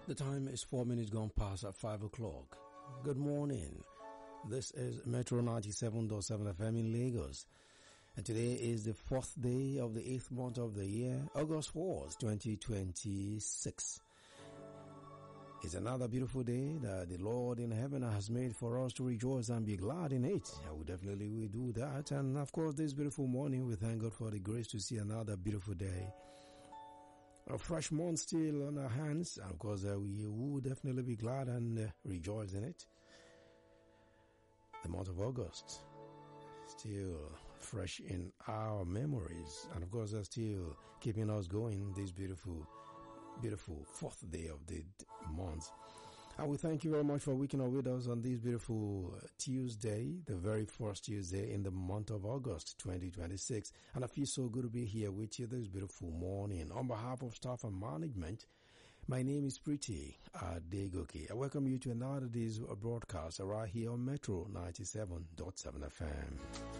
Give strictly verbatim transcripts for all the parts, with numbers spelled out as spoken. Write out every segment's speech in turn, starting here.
The time is four minutes gone past at five o'clock. Good morning. This is Metro ninety-seven point seven F M in Lagos. And today is the fourth day of the eighth month of the year, August fourth, twenty twenty-six. It's another beautiful day that the Lord in heaven has made for us to rejoice and be glad in it. I will definitely will do that. And of course, this beautiful morning, we thank God for the grace to see another beautiful day. A fresh month still on our hands, and of course uh, we will definitely be glad and uh, rejoice in it. The month of August, still fresh in our memories, and of course uh, still keeping us going this beautiful, beautiful fourth day of the month. And we thank you very much for waking up with us on this beautiful Tuesday, the very first Tuesday in the month of August twenty twenty-six. And I feel so good to be here with you this beautiful morning. On behalf of staff and management, my name is Pretty Adegoke. I welcome you to another day's broadcast right here on Metro ninety-seven point seven F M.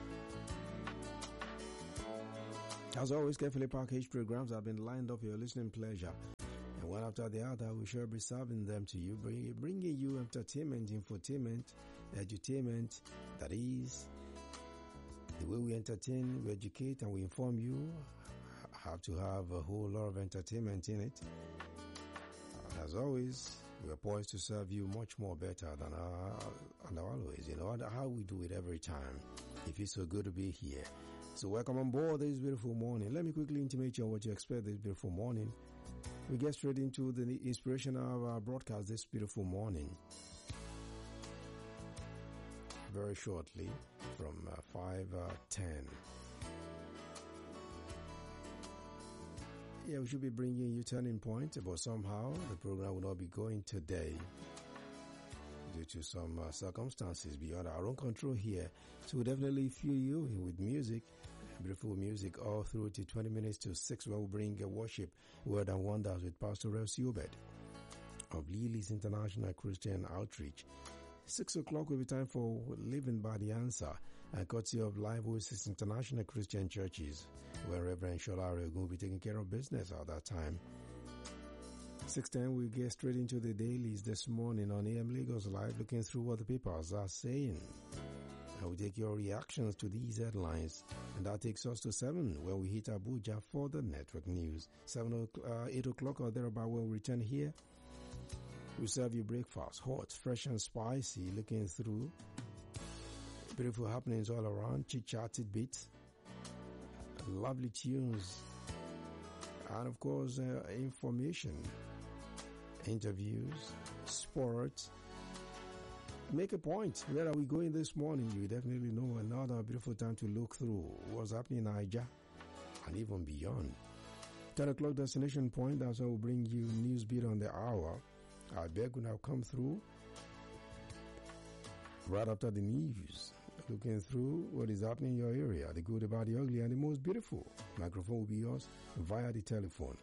As always, carefully packaged programs have been lined up for your listening pleasure. And one after the other, we shall be serving them to you, bringing you entertainment, infotainment, edutainment. That is, the way we entertain, we educate, and we inform you. Have to have a whole lot of entertainment in it. And as always, we are poised to serve you much more better than our, and always. You know how we do it every time. It feels so good to be here. So welcome on board this beautiful morning. Let me quickly intimate you on what you expect this beautiful morning. We get straight into the inspiration of our broadcast this beautiful morning. Very shortly, from uh, five ten. Yeah, we should be bringing you Turning Point, but somehow the program will not be going today due to some uh, circumstances beyond our own control here. So we'll definitely fuel you with music. Beautiful music all through to twenty minutes to six, where we bring a worship, word and wonders with Pastor Elsie Obed of Lily's International Christian Outreach. Six o'clock will be time for Living by the Answer, and courtesy of Live Oasis International Christian Churches, where Reverend Sholari will be taking care of business at that time. six ten, we get straight into the dailies this morning on A M Lagos Live, looking through what the papers are saying. I will take your reactions to these headlines, and that takes us to seven, where we hit Abuja for the network news. Seven, uh, eight o'clock or thereabout, when we return here, we serve you breakfast, hot, fresh and spicy, looking through beautiful happenings all around, chit-chatted bits, lovely tunes, and of course, uh, information, interviews, sports. Make a point. Where are we going this morning? You definitely know another beautiful time to look through what's happening in Niger and even beyond. ten o'clock destination point, that's how we'll bring you news beat on the hour. I beg will now come through right after the news, looking through what is happening in your area, the good, about the ugly, and the most beautiful. Microphone will be yours via the telephone.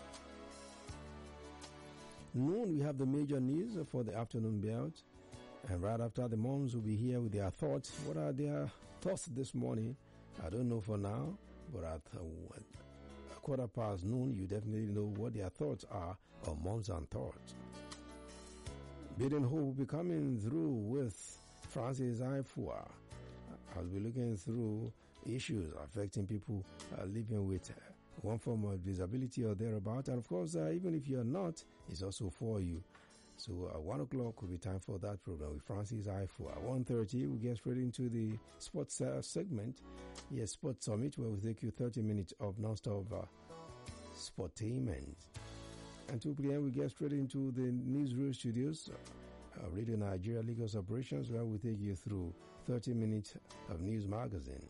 Noon, we have the major news for the afternoon belt. And right after, the moms will be here with their thoughts. What are their thoughts this morning? I don't know for now, but at a quarter past noon, you definitely know what their thoughts are on Moms and Thoughts. Bidding Hope will be coming through with Francis Ifua. I'll be looking through issues affecting people uh, living with uh, one form of disability or thereabout. And of course, uh, even if you're not, it's also for you. So at uh, one o'clock will be time for that program with Francis Ifua. At one thirty, we'll get straight into the sports uh, segment. Yes, Sports Summit, where we'll take you thirty minutes of non-stop uh, sportainment. And two p.m. we get straight into the Newsroom Studios, uh, Radio Nigeria Lagos Operations, where we'll take you through thirty minutes of news magazine.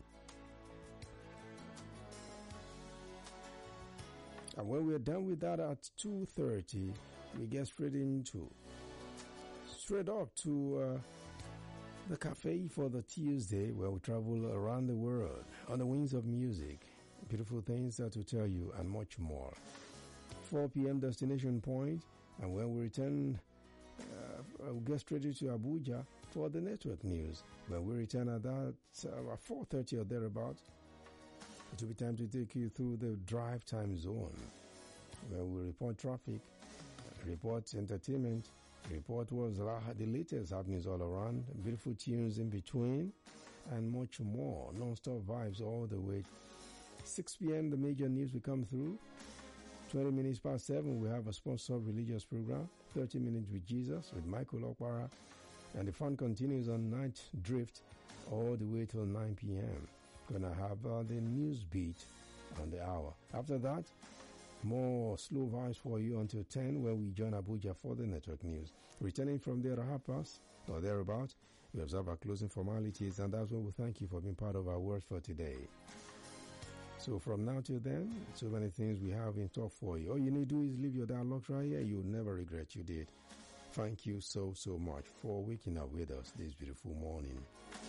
And when we're done with that at two thirty, we get straight into, straight up to uh, the cafe for the Tuesday, where we travel around the world on the wings of music. Beautiful things that to tell you and much more. four p.m. destination point, and when we return, uh, we'll get straight into Abuja for the network news. When we return at that uh, four thirty or thereabout, it will be time to take you through the drive time zone, where we report traffic Report entertainment. Report was the latest happenings all around. Beautiful tunes in between. And much more. Non-stop vibes all the way. six p.m. the major news will come through. twenty minutes past seven, we have a sponsored religious program. thirty minutes with Jesus with Michael Okwara. And the fun continues on Night Drift all the way till nine p.m. Gonna have uh, the news beat on the hour. After that, more slow vibes for you until ten, where we join Abuja for the network news. Returning from there at half past or thereabout, we observe our closing formalities, and that's when we thank you for being part of our world for today. So from now till then, so many things we have in store for you. All you need to do is leave your dialogue right here. You'll never regret you did. Thank you so, so much for waking up with us this beautiful morning.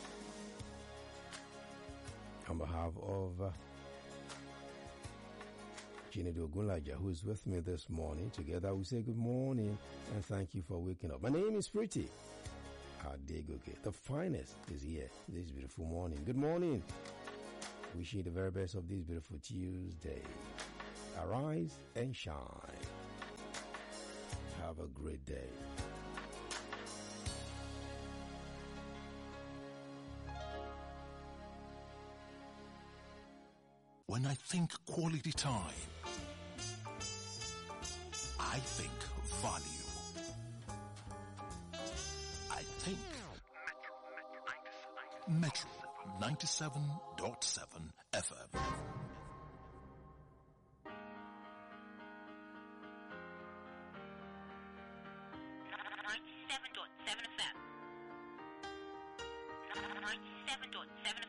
On behalf of uh, Chinedu Ogunlaja, who is with me this morning, together we say good morning and thank you for waking up. My name is Pretty Adegoke. The finest is here this beautiful morning. Good morning. Wishing you the very best of this beautiful Tuesday. Arise and shine. Have a great day. When I think quality time, I think value. I think Metro ninety-seven point seven F M. ninety-seven point seven F M. ninety-seven point seven